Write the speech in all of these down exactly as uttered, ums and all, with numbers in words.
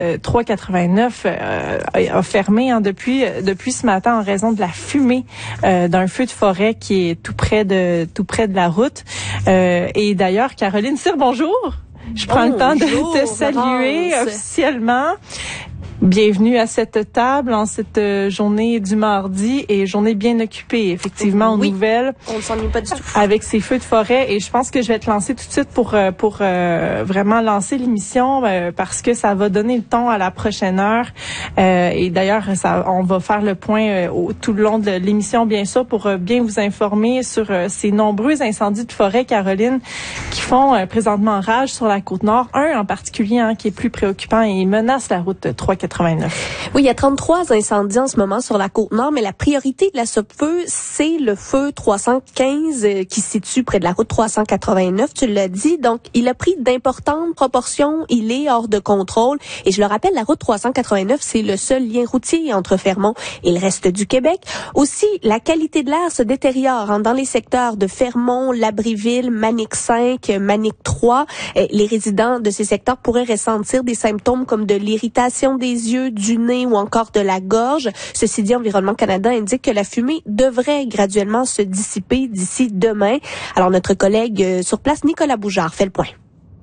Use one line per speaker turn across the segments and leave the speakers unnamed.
trois quatre-vingt-neuf euh, a fermé hein, depuis depuis ce matin en raison de la fumée euh, d'un feu de forêt qui est tout près de tout près de la route. Euh, et d'ailleurs, Caroline Cyr, bonjour. Je prends bonjour, le temps de te saluer Laurence. Officiellement. Bienvenue à cette table en cette journée du mardi et journée bien occupée, effectivement, aux
oui,
nouvelles.
On ne s'ennuie pas du tout.
Avec ces feux de forêt et je pense que je vais te lancer tout de suite pour pour euh, vraiment lancer l'émission euh, parce que ça va donner le ton à la prochaine heure. Euh, et d'ailleurs, ça, on va faire le point euh, au, tout le long de l'émission, bien sûr, pour euh, bien vous informer sur euh, ces nombreux incendies de forêt, Caroline, qui font euh, présentement rage sur la Côte-Nord. Un en particulier hein, qui est plus préoccupant et menace la route trois quatre-vingt-neuf.
Oui, il y a trente-trois incendies en ce moment sur la Côte-Nord, mais la priorité de la SOPFEU, c'est le feu trois cent quinze euh, qui se situe près de la route trois cent quatre-vingt-neuf, tu l'as dit. Donc, il a pris d'importantes proportions, il est hors de contrôle. Et je le rappelle, la route trois cent quatre-vingt-neuf, c'est le seul lien routier entre Fermont et le reste du Québec. Aussi, la qualité de l'air se détériore hein, dans les secteurs de Fermont, Labréville, Manic cinq, Manic trois. Euh, les résidents de ces secteurs pourraient ressentir des symptômes comme de l'irritation des yeux, du nez ou encore de la gorge. Ceci dit, Environnement Canada indique que la fumée devrait graduellement se dissiper d'ici demain. Alors, notre collègue sur place, Nicolas Boujard, fait le point.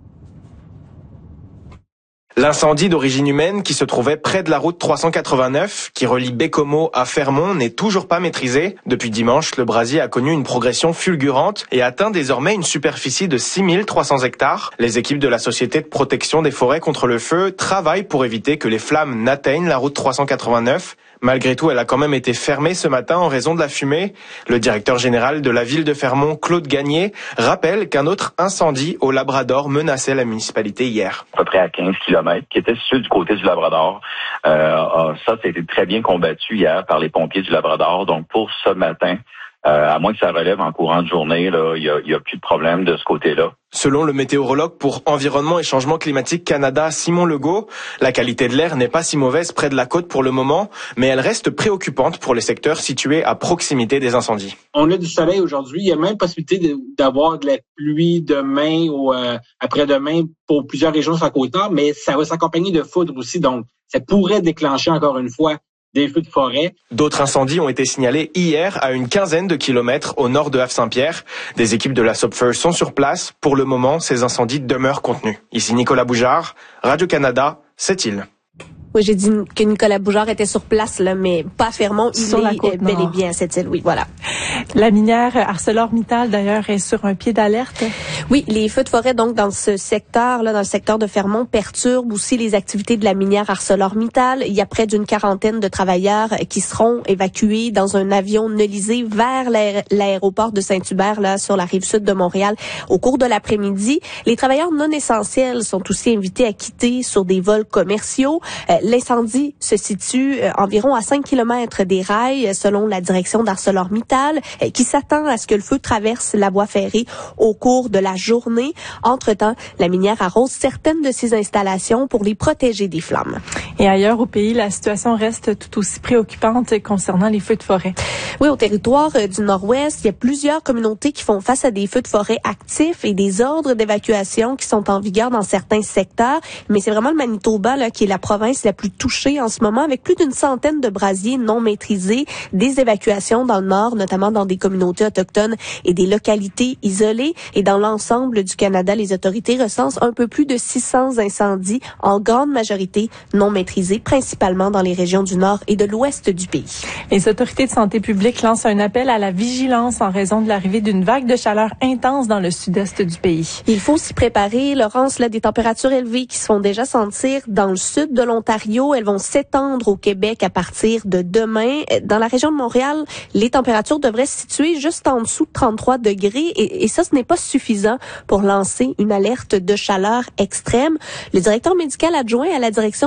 L'incendie d'origine humaine qui se trouvait près de la route trois cent quatre-vingt-neuf, qui relie Baie-Comeau à Fermont, n'est toujours pas maîtrisé. Depuis dimanche, le brasier a connu une progression fulgurante et atteint désormais une superficie de six mille trois cents hectares. Les équipes de la Société de protection des forêts contre le feu travaillent pour éviter que les flammes n'atteignent la route trois cent quatre-vingt-neuf. Malgré tout, elle a quand même été fermée ce matin en raison de la fumée. Le directeur général de la ville de Fermont, Claude Gagné, rappelle qu'un autre incendie au Labrador menaçait la municipalité hier.
À peu près à quinze kilomètres, qui était situé du côté du Labrador. Euh, ça, ça a été très bien combattu hier par les pompiers du Labrador. Donc, pour ce matin, euh, à moins que ça relève en courant de journée, là, il y a, il y a plus de problème de ce côté-là.
Selon le météorologue pour Environnement et Changement Climatique Canada, Simon Legault, la qualité de l'air n'est pas si mauvaise près de la côte pour le moment, mais elle reste préoccupante pour les secteurs situés à proximité des incendies.
On a du soleil aujourd'hui. Il y a même possibilité de, d'avoir de la pluie demain ou euh, après-demain pour plusieurs régions sur la Côte-Nord, mais ça va s'accompagner de foudre aussi, donc ça pourrait déclencher encore une fois des feux de forêt.
D'autres incendies ont été signalés hier à une quinzaine de kilomètres au nord de Havre-Saint-Pierre. Des équipes de la SOPFEU sont sur place. Pour le moment, ces incendies demeurent contenus. Ici Nicolas Boujard, Radio-Canada, Sept-Îles.
Oui, j'ai dit que Nicolas Boujard était sur place, là, mais pas à Fermont. Il
sur
est
la côte
bel et bien à Sept-Îles, oui, voilà.
La minière ArcelorMittal, d'ailleurs, est sur un pied d'alerte.
Oui, les feux de forêt, donc, dans ce secteur-là, dans le secteur de Fermont, perturbent aussi les activités de la minière ArcelorMittal. Il y a près d'une quarantaine de travailleurs qui seront évacués dans un avion nolisé vers l'aé- l'aéroport de Saint-Hubert, là, sur la rive sud de Montréal, au cours de l'après-midi. Les travailleurs non essentiels sont aussi invités à quitter sur des vols commerciaux. Euh, L'incendie se situe euh, environ à cinq kilomètres des rails, selon la direction d'ArcelorMittal, euh, qui s'attend à ce que le feu traverse la voie ferrée au cours de la journée. Entre-temps, la minière arrose certaines de ses installations pour les protéger des flammes.
Et ailleurs au pays, la situation reste tout aussi préoccupante concernant les feux de forêt.
Oui, au territoire euh, du Nord-Ouest, il y a plusieurs communautés qui font face à des feux de forêt actifs et des ordres d'évacuation qui sont en vigueur dans certains secteurs. Mais c'est vraiment le Manitoba là, qui est la province la plus touchée en ce moment, avec plus d'une centaine de brasiers non maîtrisés, des évacuations dans le nord, notamment dans des communautés autochtones et des localités isolées. Et dans l'ensemble du Canada, les autorités recensent un peu plus de six cents incendies, en grande majorité non maîtrisés, principalement dans les régions du nord et de l'ouest du pays.
Les autorités de santé publique lancent un appel à la vigilance en raison de l'arrivée d'une vague de chaleur intense dans le sud-est du pays.
Il faut s'y préparer, Laurence, là, des températures élevées qui se font déjà sentir dans le sud de l'Ontario. Elles vont s'étendre au Québec à partir de demain. Dans la région de Montréal, les températures devraient se situer juste en dessous de trente-trois degrés et, et ça, ce n'est pas suffisant pour lancer une alerte de chaleur extrême. Le directeur médical adjoint à la direction régionale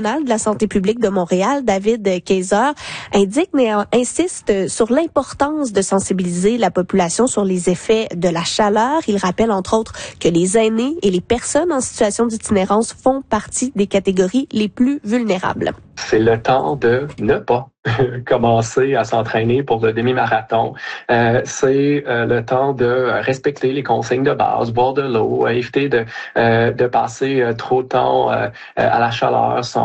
régional de la santé publique de Montréal, David Kaiser, indique, insiste sur l'importance de sensibiliser la population sur les effets de la chaleur. Il rappelle entre autres que les aînés et les personnes en situation d'itinérance font partie des catégories les plus vulnérables.
C'est le temps de ne pas commencer à s'entraîner pour le demi-marathon. Euh, c'est euh, le temps de respecter les consignes de base, boire de l'eau, éviter de, euh, de passer euh, trop de temps euh, à la chaleur sans